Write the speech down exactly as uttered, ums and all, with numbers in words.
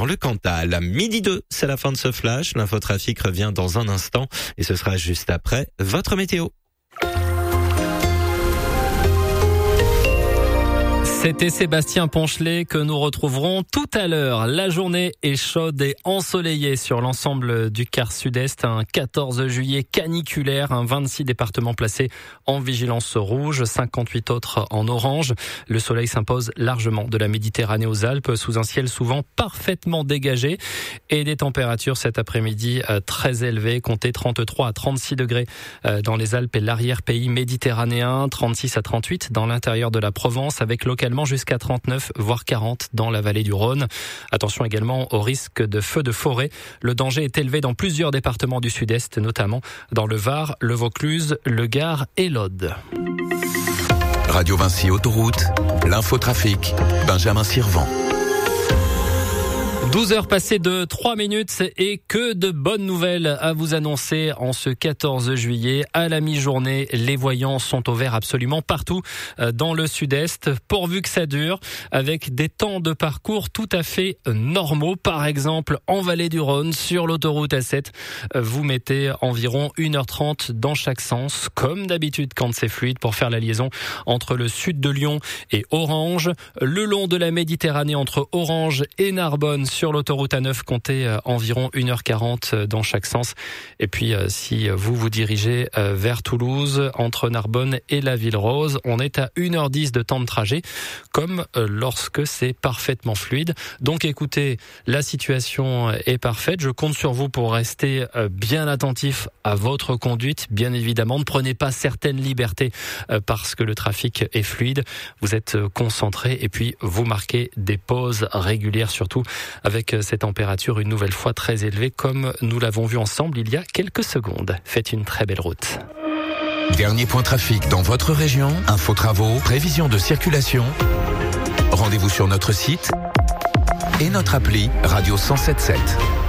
le Cantal. Midi deux, c'est la fin de ce flash. L'infotrafic revient dans un instant et ce sera juste après votre météo. C'était Sébastien Ponchelet que nous retrouverons tout à l'heure. La journée est chaude et ensoleillée sur l'ensemble du quart sud-est. Un quatorze juillet caniculaire, un vingt-six départements placés en vigilance rouge, cinquante-huit autres en orange. Le soleil s'impose largement de la Méditerranée aux Alpes sous un ciel souvent parfaitement dégagé et des températures cet après-midi très élevées. Comptez trente-trois à trente-six degrés dans les Alpes et l'arrière-pays méditerranéen, trente-six à trente-huit dans l'intérieur de la Provence avec localement jusqu'à trente-neuf voire quarante dans la vallée du Rhône. Attention également au risque de feux de forêt. Le danger est élevé dans plusieurs départements du sud-est, notamment dans le Var, le Vaucluse, le Gard et l'Aude. Radio Vinci Autoroute, l'infotrafic, Benjamin Sirvent. douze heures passées de trois minutes et que de bonnes nouvelles à vous annoncer en ce quatorze juillet. À la mi-journée, les voyants sont au vert absolument partout dans le sud-est, pourvu que ça dure, avec des temps de parcours tout à fait normaux. Par exemple, en vallée du Rhône, sur l'autoroute A sept, vous mettez environ une heure trente dans chaque sens, comme d'habitude quand c'est fluide, pour faire la liaison entre le sud de Lyon et Orange. Le long de la Méditerranée, entre Orange et Narbonne, sur l'autoroute A neuf, comptez environ une heure quarante dans chaque sens. Et puis, si vous vous dirigez vers Toulouse, entre Narbonne et la Ville Rose, on est à une heure dix de temps de trajet, comme lorsque c'est parfaitement fluide. Donc écoutez, la situation est parfaite. Je compte sur vous pour rester bien attentif à votre conduite. Bien évidemment, ne prenez pas certaines libertés parce que le trafic est fluide. Vous êtes concentré et puis vous marquez des pauses régulières, surtout avec ces températures une nouvelle fois très élevées comme nous l'avons vu ensemble il y a quelques secondes. Faites une très belle route. Dernier point trafic dans votre région, info travaux, prévision de circulation. Rendez-vous sur notre site et notre appli Radio cent sept sept.